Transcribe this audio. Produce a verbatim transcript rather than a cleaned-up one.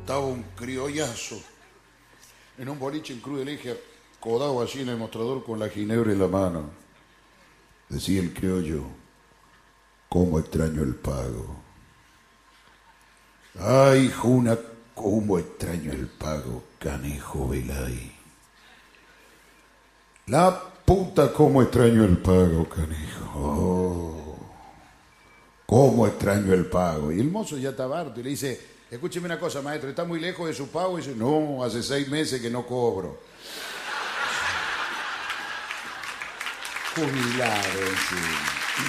Estaba un criollazo en un boliche en Cruz del Eje, acodado así en el mostrador con la ginebra en la mano. Decía el criollo: cómo extraño el pago. Ay, Juna, cómo extraño el pago, canejo Velay. La puta, cómo extraño el pago, canejo. Oh, cómo extraño el pago. Y el mozo ya estaba harto y le dice: escúcheme una cosa, maestro, ¿está muy lejos de su pago? Y dice: no, hace seis meses que no cobro. Jubilado, sí.